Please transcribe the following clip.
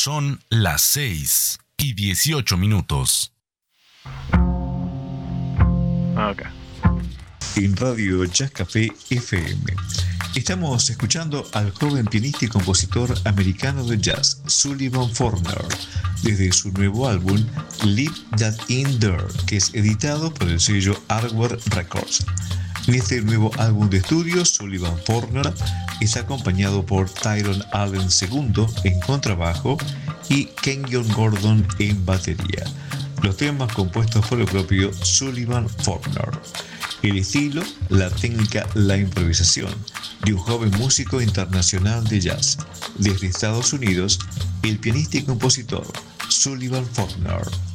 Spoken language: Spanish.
Son las 6:18. Okay. En Radio Jazz Café FM estamos escuchando al joven pianista y compositor americano de jazz Sullivan Forner desde su nuevo álbum Leave That In There, que es editado por el sello Hardware Records. En este nuevo álbum de estudio, Sullivan Forner es acompañado por Tyrone Allen II en contrabajo y Kenyon Gordon en batería. Los temas compuestos por el propio Sullivan Forner. El estilo, la técnica, la improvisación de un joven músico internacional de jazz. Desde Estados Unidos, el pianista y compositor Sullivan Forner.